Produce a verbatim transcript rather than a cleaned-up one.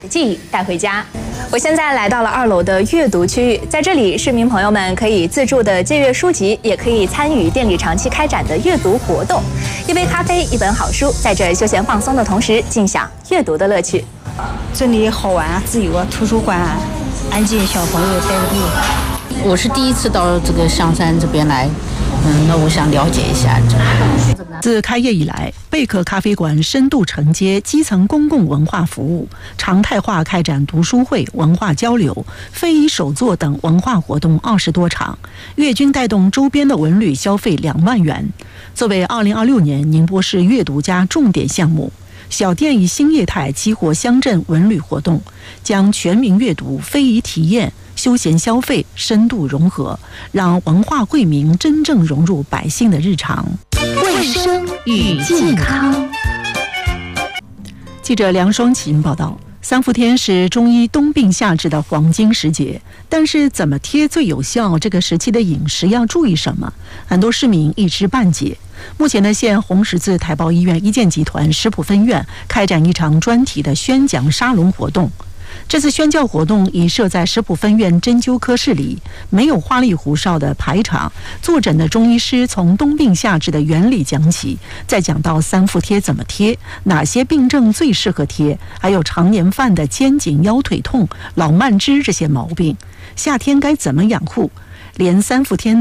记忆带回家。我现在来到了二楼的阅读区域，在这里，市民朋友们可以自助的借阅书籍，也可以参与店里长期开展的阅读活动。一杯咖啡，一本好书，在这休闲放松的同时，尽享阅读的乐趣。 这里好玩啊，自由啊，图书馆啊，安静，小朋友待不住。 我是第一次到这个象山这边来，嗯，那我想了解一下。 自开业以来，贝壳咖啡馆深度承接基层公共文化服务，常态化开展读书会、文化交流、非遗手作等文化活动二十多场，月均带动周边的文旅消费两万元。作为二零二六年宁波市阅读家重点项目，小店以新业态激活乡镇文旅活动，将全民阅读、非遗体验、休闲消费深度融合，让文化惠民真正融入百姓的日常。 卫生与健康。 记者梁双琴报道，三伏天是中医冬病夏治的黄金时节，但是怎么贴最有效？这个时期的饮食要注意什么？很多市民一知半解。目前的县红十字台胞医院一建集团食谱分院开展一场专题的宣讲沙龙活动。这次宣教活动已设在食谱分院针灸科室里，没有花里胡哨的排场，坐诊的中医师从冬病夏治的原理讲起，再讲到三伏贴怎么贴，哪些病症最适合贴，还有常年犯的肩颈腰腿痛、老慢支这些毛病，夏天该怎么养护，连三伏天